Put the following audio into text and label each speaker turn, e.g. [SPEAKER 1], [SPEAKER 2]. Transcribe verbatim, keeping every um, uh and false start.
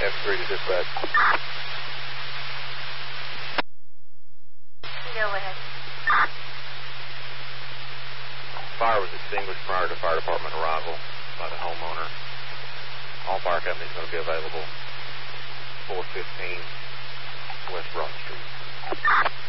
[SPEAKER 1] F three to dispatch.
[SPEAKER 2] Go ahead.
[SPEAKER 1] Fire was extinguished prior to fire department arrival by the homeowner. All fire companies going to be available four fifteen West Broad Street.